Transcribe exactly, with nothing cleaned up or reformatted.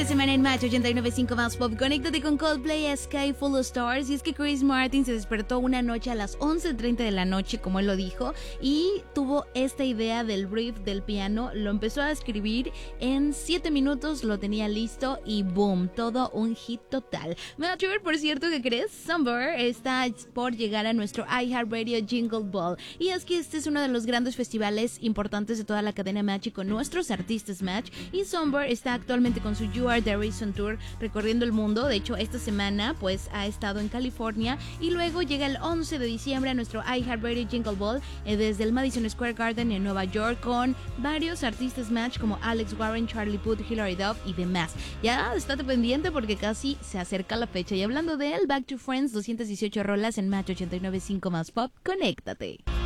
de semana en Match ochenta y nueve punto cinco más Pop. Conéctate con Coldplay, Sky Full of Stars. Y es que Chris Martin se despertó una noche a las once treinta de la noche, como él lo dijo, y tuvo esta idea del riff del piano. Lo empezó a escribir en siete minutos, lo tenía listo y boom, todo un hit total. Mature, por cierto, ¿qué crees? Somewhere está por llegar a nuestro iHeartRadio Jingle Ball. Y es que este es uno de los grandes festivales importantes de toda la cadena Match y con nuestros artistas Match. Y Somewhere está actualmente con su You Are the Reason Tour recorriendo el mundo. De hecho, esta semana pues ha estado en California y luego llega el once de diciembre a nuestro iHeartRadio Jingle Ball eh, desde el Madison Square Garden en Nueva York con varios artistas Match como Alex Warren, Charlie Puth, Hilary Duff y demás. Ya estate pendiente porque casi se acerca la fecha. Y hablando de él, Back to Friends, doscientas dieciocho rolas en Match ochenta y nueve punto cinco más Pop. Conéctate.